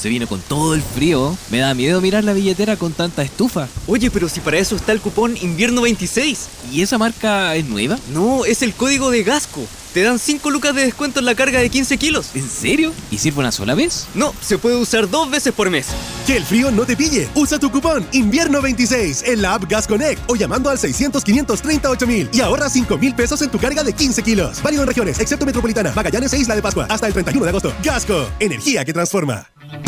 Se viene con todo el frío. Me da miedo mirar la billetera con tanta estufa. Oye, pero si para eso está el cupón Invierno 26. ¿Y esa marca es nueva? No, es el código de Gasco. Te dan 5 lucas de descuento en la carga de 15 kilos. ¿En serio? ¿Y sirve una sola vez? No, se puede usar 2 veces por mes. Que el frío no te pille. Usa tu cupón Invierno 26 en la app Gas Connect o llamando al 600-538-1000 y ahorra 5,000 pesos en tu carga de 15 kilos. Válido en regiones, excepto Metropolitana, Magallanes e Isla de Pascua. Hasta el 31 de agosto. Gasco, energía que transforma.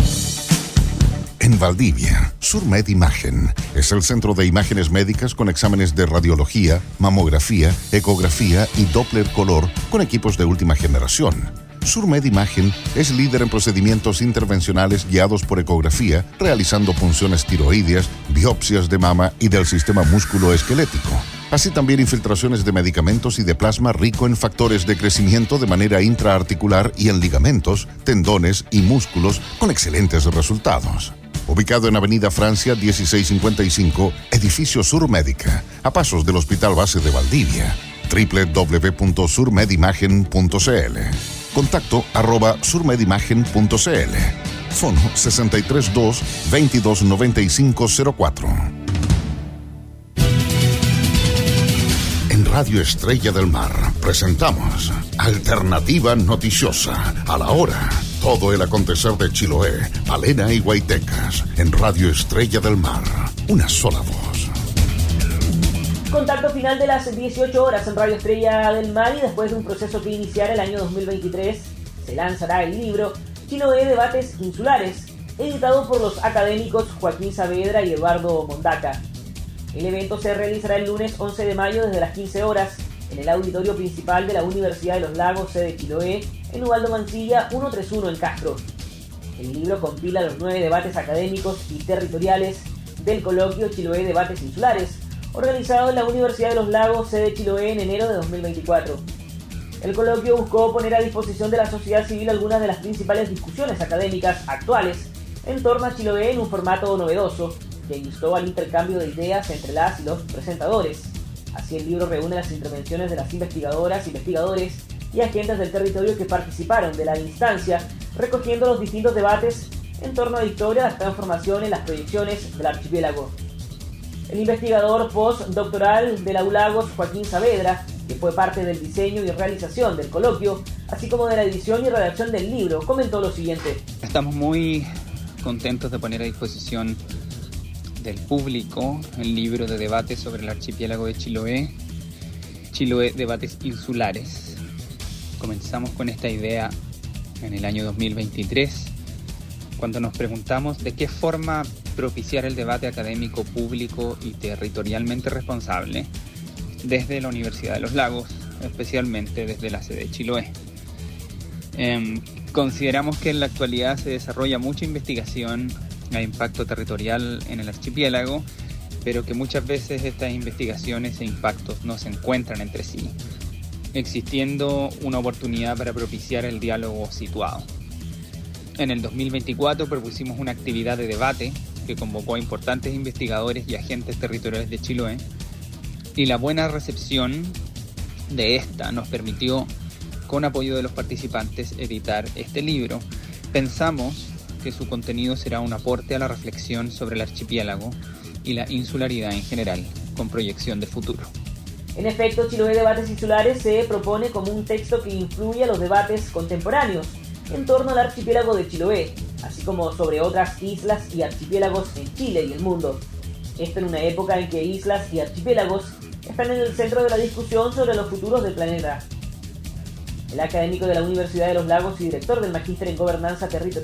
En Valdivia, Surmed Imagen es el centro de imágenes médicas con exámenes de radiología, mamografía, ecografía y Doppler color con equipos de última generación. Surmed Imagen es líder en procedimientos intervencionales guiados por ecografía, realizando punciones tiroideas, biopsias de mama y del sistema músculo-esquelético. Así también infiltraciones de medicamentos y de plasma rico en factores de crecimiento de manera intraarticular y en ligamentos, tendones y músculos con excelentes resultados. Ubicado en Avenida Francia 1655, Edificio Surmédica, a pasos del Hospital Base de Valdivia. www.surmedimagen.cl. Contacto @surmedimagen.cl. Fono 632-229504. En Radio Estrella del Mar presentamos Alternativa Noticiosa. A la hora, todo el acontecer de Chiloé, Palena y Guaitecas. En Radio Estrella del Mar, una sola voz. Contacto final de las 18 horas en Radio Estrella del Mar, y después de un proceso que iniciara el año 2023, se lanzará el libro Chiloé Debates Insulares, editado por los académicos Joaquín Saavedra y Eduardo Mondaca. El evento se realizará el lunes 11 de mayo desde las 15 horas en el auditorio principal de la Universidad de los Lagos, sede Chiloé, en Ubaldo Mancilla 131 en Castro. El libro compila los 9 debates académicos y territoriales del coloquio Chiloé Debates Insulares, organizado en la Universidad de los Lagos, sede Chiloé, en enero de 2024. El coloquio buscó poner a disposición de la sociedad civil algunas de las principales discusiones académicas actuales en torno a Chiloé en un formato novedoso, que instó al intercambio de ideas entre las y los presentadores. Así, el libro reúne las intervenciones de las investigadoras, investigadores y agentes del territorio que participaron de la instancia, recogiendo los distintos debates en torno a la historia, las transformaciones, las proyecciones del archipiélago. El investigador postdoctoral de la ULagos, Joaquín Saavedra, que fue parte del diseño y realización del coloquio, así como de la edición y redacción del libro, comentó lo siguiente. Estamos muy contentos de poner a disposición del público el libro de debate sobre el archipiélago de Chiloé, Chiloé Debates Insulares. Comenzamos con esta idea en el año 2023, cuando nos preguntamos de qué forma propiciar el debate académico público y territorialmente responsable desde la Universidad de los Lagos, especialmente desde la sede de Chiloé. Consideramos que en la actualidad se desarrolla mucha investigación a impacto territorial en el archipiélago, pero que muchas veces estas investigaciones e impactos no se encuentran entre sí, existiendo una oportunidad para propiciar el diálogo situado. En el 2024 propusimos una actividad de debate que convocó a importantes investigadores y agentes territoriales de Chiloé, y la buena recepción de esta nos permitió, con apoyo de los participantes, editar este libro. Pensamos que su contenido será un aporte a la reflexión sobre el archipiélago y la insularidad en general, con proyección de futuro. En efecto, Chiloé Debates Insulares se propone como un texto que influye a los debates contemporáneos en torno al archipiélago de Chiloé, así como sobre otras islas y archipiélagos en Chile y el mundo. Esto en una época en que islas y archipiélagos están en el centro de la discusión sobre los futuros del planeta. El académico de la Universidad de los Lagos y director del Magíster en Gobernanza Territorial